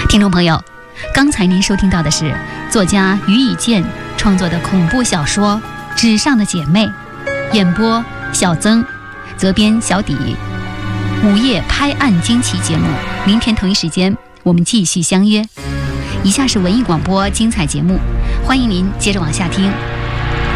听众朋友，刚才您收听到的是作家于以健创作的恐怖小说《纸上的姐妹》，演播小曾，责编小底。午夜拍案惊奇节目，明天同一时间我们继续相约。以下是文艺广播精彩节目，欢迎您接着往下听。